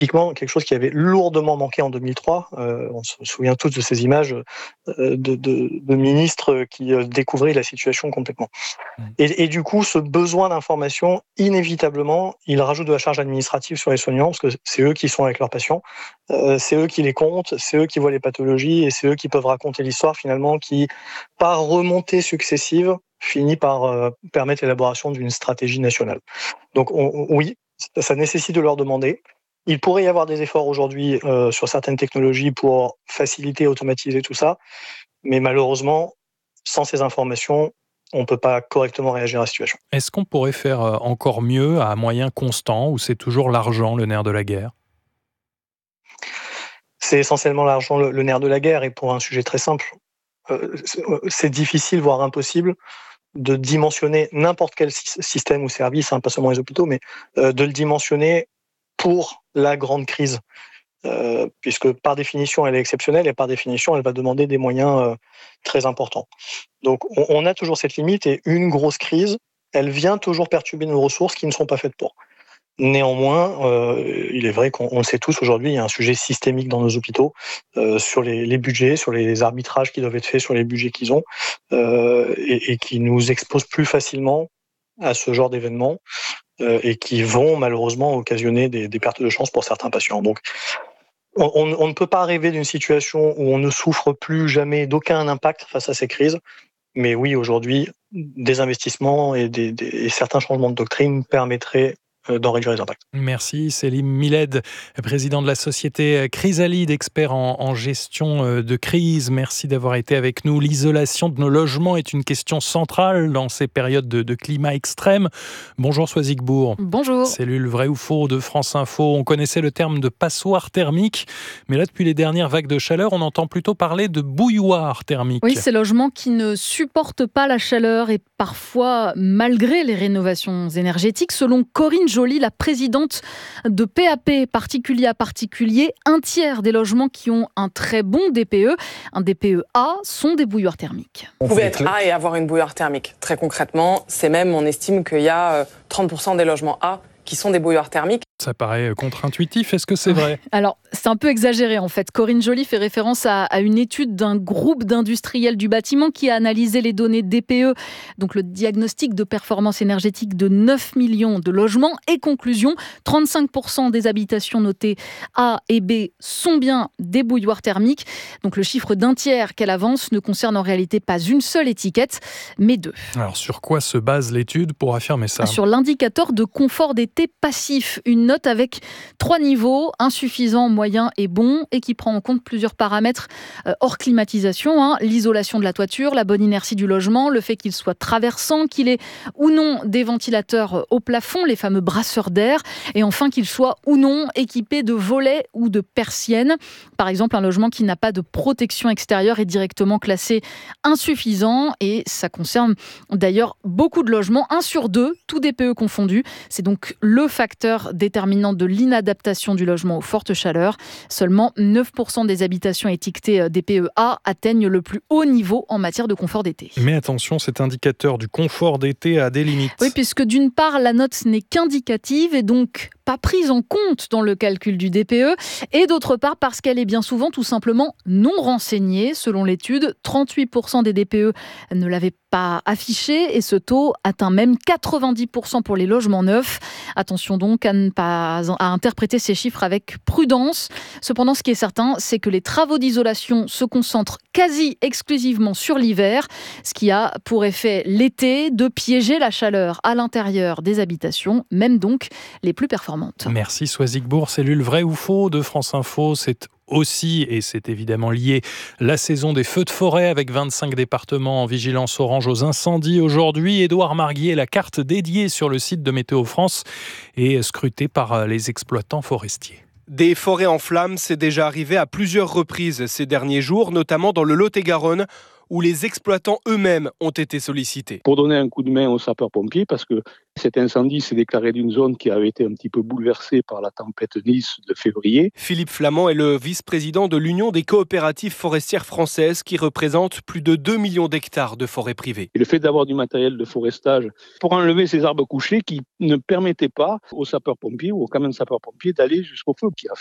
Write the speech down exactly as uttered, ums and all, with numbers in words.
typiquement quelque chose qui avait lourdement manqué en deux mille trois. Euh, on se souvient tous de ces images euh, de, de, de ministres qui euh, découvraient la situation complètement. Mmh. Et, et du coup, ce besoin d'information, inévitablement, il rajoute de la charge administrative sur les soignants, parce que c'est eux qui sont avec leurs patients, euh, c'est eux qui les comptent, c'est eux qui voient les pathologies, et c'est eux qui peuvent raconter l'histoire finalement, qui, par remontée successive, finit par euh, permettre l'élaboration d'une stratégie nationale. Donc on, on, oui, ça nécessite de leur demander. Il pourrait y avoir des efforts aujourd'hui euh, sur certaines technologies pour faciliter, automatiser tout ça, mais malheureusement, sans ces informations, on ne peut pas correctement réagir à la situation. Est-ce qu'on pourrait faire encore mieux à moyens constants, ou c'est toujours l'argent le nerf de la guerre ? C'est essentiellement l'argent le, le nerf de la guerre, et pour un sujet très simple, euh, c'est difficile, voire impossible, de dimensionner n'importe quel système ou service, hein, pas seulement les hôpitaux, mais euh, de le dimensionner pour la grande crise. Euh, puisque par définition elle est exceptionnelle et par définition elle va demander des moyens euh, très importants. Donc on, on a toujours cette limite, et une grosse crise, elle vient toujours perturber nos ressources qui ne sont pas faites pour. Néanmoins, euh, il est vrai qu'on on le sait tous aujourd'hui, il y a un sujet systémique dans nos hôpitaux euh, sur les, les budgets, sur les arbitrages qui doivent être faits sur les budgets qu'ils ont euh, et, et qui nous exposent plus facilement à ce genre d'événements euh, et qui vont malheureusement occasionner des, des pertes de chance pour certains patients. Donc On, on, on ne peut pas rêver d'une situation où on ne souffre plus jamais d'aucun impact face à ces crises. Mais oui, aujourd'hui, des investissements et, des, des, et certains changements de doctrine permettraient d'en réduire les impacts. Merci Selim Miled, président de la société Chrysalide, expert en, en gestion de crise. Merci d'avoir été avec nous. L'isolation de nos logements est une question centrale dans ces périodes de, de climat extrême. Bonjour Soisic Bourg. Bonjour. Cellule Vrai ou Faux de France Info. On connaissait le terme de passoire thermique, mais là, depuis les dernières vagues de chaleur, on entend plutôt parler de bouilloire thermique. Oui, ces logements qui ne supportent pas la chaleur, et parfois malgré les rénovations énergétiques. Selon Corinne Joly, la présidente de P A P, particulier à particulier, un tiers des logements qui ont un très bon D P E, un D P E A, sont des bouilloires thermiques. Vous pouvez être A et avoir une bouilloire thermique. Très concrètement, c'est même, on estime qu'il y a trente pour cent des logements A qui sont des bouilloires thermiques. Ça paraît contre-intuitif, est-ce que c'est vrai ? Alors, c'est un peu exagéré en fait. Corinne Joly fait référence à, à une étude d'un groupe d'industriels du bâtiment qui a analysé les données D P E, donc le diagnostic de performance énergétique de neuf millions de logements. Et conclusion, trente-cinq pour cent des habitations notées A et B sont bien des bouilloires thermiques. Donc le chiffre d'un tiers qu'elle avance ne concerne en réalité pas une seule étiquette, mais deux. Alors sur quoi se base l'étude pour affirmer ça ? Sur l'indicateur de confort d'été passif, une note avec trois niveaux, insuffisant, moyen et bon, et qui prend en compte plusieurs paramètres euh, hors climatisation, hein, l'isolation de la toiture, la bonne inertie du logement, le fait qu'il soit traversant, qu'il ait ou non des ventilateurs au plafond, les fameux brasseurs d'air, et enfin qu'il soit ou non équipé de volets ou de persiennes. Par exemple, un logement qui n'a pas de protection extérieure est directement classé insuffisant, et ça concerne d'ailleurs beaucoup de logements, un sur deux, tout D P E confondu. C'est donc le facteur déterminant de l'inadaptation du logement aux fortes chaleurs. Seulement neuf pour cent des habitations étiquetées D P E A atteignent le plus haut niveau en matière de confort d'été. Mais attention, cet indicateur du confort d'été a des limites. Oui, puisque d'une part, la note n'est qu'indicative et donc pas prise en compte dans le calcul du D P E, et d'autre part parce qu'elle est bien souvent tout simplement non renseignée. Selon l'étude, trente-huit pour cent des D P E ne l'avaient pas affiché, et ce taux atteint même quatre-vingt-dix pour cent pour les logements neufs. Attention donc à ne pas à interpréter ces chiffres avec prudence. Cependant, ce qui est certain, c'est que les travaux d'isolation se concentrent quasi exclusivement sur l'hiver, ce qui a pour effet l'été de piéger la chaleur à l'intérieur des habitations, même donc les plus performantes. Merci Soisic Bourg. Cellule Vrai ou Faux de France Info. C'est aussi, et c'est évidemment lié, la saison des feux de forêt avec vingt-cinq départements en vigilance orange aux incendies aujourd'hui. Édouard Marguier, la carte dédiée sur le site de Météo France est scrutée par les exploitants forestiers. Des forêts en flammes, c'est déjà arrivé à plusieurs reprises ces derniers jours, notamment dans le Lot-et-Garonne, où les exploitants eux-mêmes ont été sollicités. Pour donner un coup de main aux sapeurs-pompiers, parce que cet incendie s'est déclaré d'une zone qui avait été un petit peu bouleversée par la tempête Nice de février. Philippe Flamand est le vice-président de l'Union des coopératives forestières françaises qui représente plus de deux millions d'hectares de forêts privées. Et le fait d'avoir du matériel de forestage pour enlever ces arbres couchés qui ne permettaient pas aux sapeurs-pompiers ou aux camions de sapeurs-pompiers d'aller jusqu'au feu, qui a